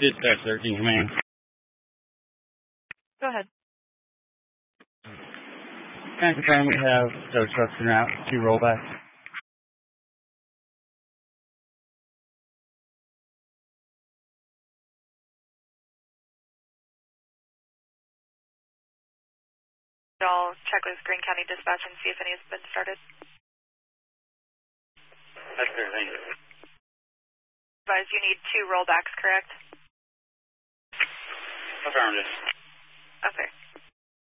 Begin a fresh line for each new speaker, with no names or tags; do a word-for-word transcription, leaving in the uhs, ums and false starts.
Dispatch thirteen Command.
Go ahead.
Can I confirm we have tow trucks en route, two rollbacks?
I'll check with Greene County Dispatch and see if any has been started.
That's fair, thank you.
Advise you need two rollbacks, correct?
Affirmative.
Okay.